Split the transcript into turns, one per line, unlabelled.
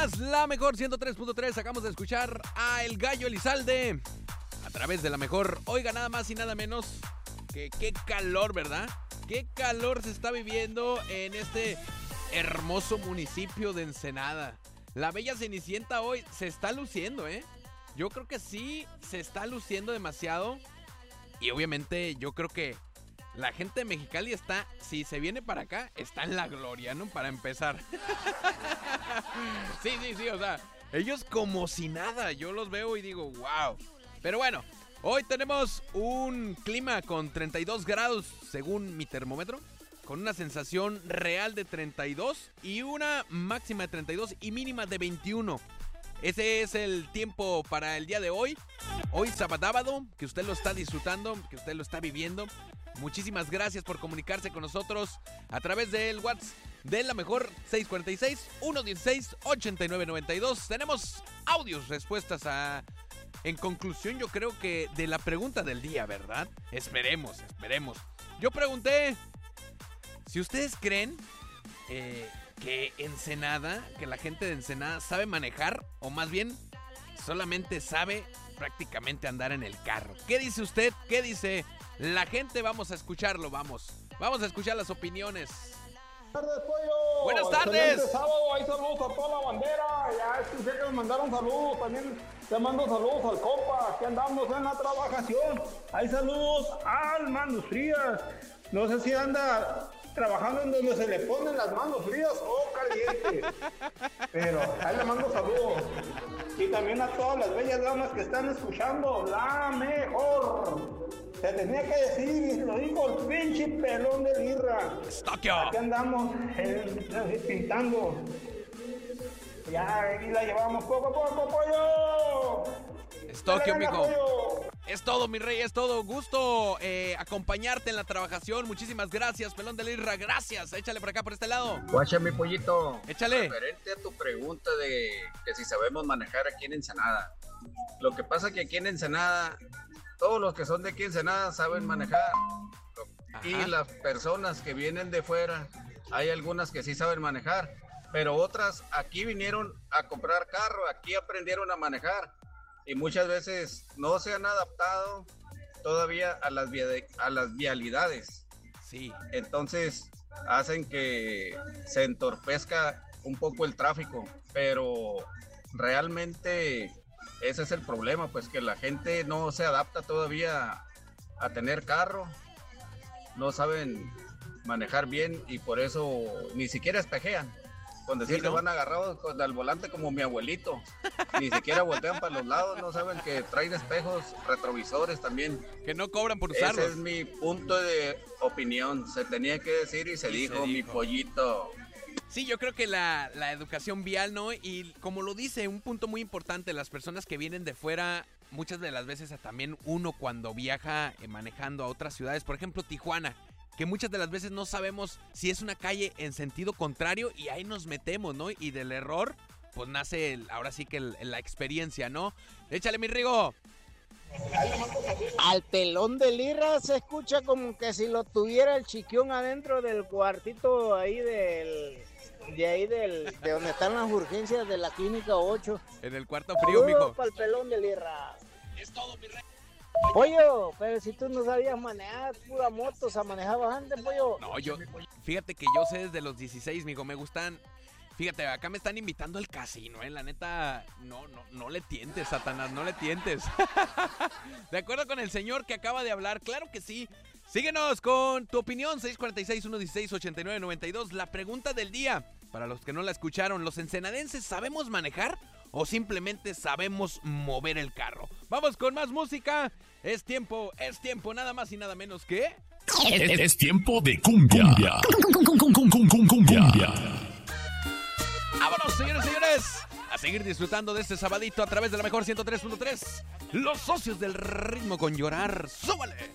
más, la mejor 103.3. Acabamos de escuchar a El Gallo Elizalde a través de la mejor. Oiga, nada más y nada menos que qué calor, ¿verdad? Qué calor se está viviendo en este hermoso municipio de Ensenada. La bella Cenicienta hoy se está luciendo, ¿eh? Yo creo que sí se está luciendo demasiado. Y obviamente yo creo que la gente de Mexicali está, si se viene para acá, está en la gloria, ¿no? Para empezar. Sí, o sea, ellos como si nada. Yo los veo y digo, wow. Pero bueno, hoy tenemos un clima con 32 grados según mi termómetro, con una sensación real de 32 y una máxima de 32 y mínima de 21. Ese es el tiempo para el día de hoy. Hoy sábado, que usted lo está disfrutando, que usted lo está viviendo. Muchísimas gracias por comunicarse con nosotros a través del WhatsApp de la mejor 646-116-8992. Tenemos audios, respuestas en conclusión, yo creo que de la pregunta del día, ¿verdad? Esperemos. Yo pregunté si ustedes creen que Ensenada, que la gente de Ensenada sabe manejar, o más bien solamente sabe prácticamente andar en el carro. ¿Qué dice usted? ¿Qué dice la gente? Vamos a escucharlo, vamos a escuchar las opiniones.
Buenas tardes, Pollo.
Buenas tardes.
Excelente sábado, ahí saludos a toda la bandera. Ya escuché que me mandaron saludos, también te mando saludos al compa, que andamos en la trabajación. Hay saludos al Manos Frías. No sé si anda trabajando en donde se le ponen las manos frías o calientes. Pero ahí le mando saludos. Y también a todas las bellas damas que están escuchando, la mejor. Se tenía que decir, y lo dijo el pinche pelón de Lirra. Aquí andamos pintando. Ya, aquí la llevamos poco a poco, pollo.
Estoquio, mijo. Es todo, mi rey, es todo. Gusto acompañarte en la trabajación. Muchísimas gracias, pelón de Lirra. Gracias. Échale por acá, por este lado.
Guacha, mi pollito.
Échale.
Referente a tu pregunta de que si sabemos manejar aquí en Ensenada. Lo que pasa que aquí en Ensenada, todos los que son de aquí en Ensenada saben manejar.
Ajá.
Y las personas que vienen de fuera, hay algunas que sí saben manejar, pero otras aquí vinieron a comprar carro, aquí aprendieron a manejar. Y muchas veces no se han adaptado todavía a las vialidades.
Sí.
Entonces hacen que se entorpezca un poco el tráfico, pero realmente ese es el problema, pues que la gente no se adapta todavía a tener carro, no saben manejar bien y por eso ni siquiera espejean. Con decir
¿Sí,
que
no?
van agarrados al volante como mi abuelito. Ni siquiera voltean para los lados, no saben que traen espejos retrovisores también.
Que no cobran por usarlos.
Ese es mi punto de opinión. Se tenía que decir y se dijo, mi pollito.
Sí, yo creo que la educación vial, ¿no? Y como lo dice, un punto muy importante, las personas que vienen de fuera, muchas de las veces también uno cuando viaja manejando a otras ciudades, por ejemplo Tijuana, que muchas de las veces no sabemos si es una calle en sentido contrario y ahí nos metemos, ¿no? Y del error, pues nace ahora sí que la experiencia, ¿no? Échale, mi Rigo.
Al pelón de Lirra se escucha como que si lo tuviera el chiquión adentro del cuartito ahí de donde están las urgencias de la clínica 8.
En el cuarto frío, mijo.
Para el pelón de Lirra. Es todo, mi rey. Pollo, pero si tú no sabías manejar, pura moto, ¿se manejabas antes, pollo?
No, fíjate que yo sé desde los 16, mijo, me gustan. Fíjate, acá me están invitando al casino, la neta, no le tientes, Satanás, no le tientes. De acuerdo con el señor que acaba de hablar, claro que sí. Síguenos con tu opinión, 646-116-8992. La pregunta del día, para los que no la escucharon, ¿los ensenadenses sabemos manejar o simplemente sabemos mover el carro? Vamos con más música. Es tiempo, nada más y nada menos que...
Es tiempo de cumbia. Cumbia.
¡Vámonos, señores! A seguir disfrutando de este sabadito a través de la mejor 103.3. Los socios del ritmo con llorar. ¡Súbale!